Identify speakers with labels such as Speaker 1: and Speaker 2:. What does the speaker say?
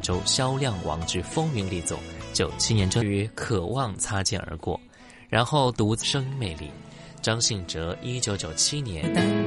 Speaker 1: 洲销量王之风云力作，97年终于渴望擦肩而过，然后独声音魅力。张信哲1997年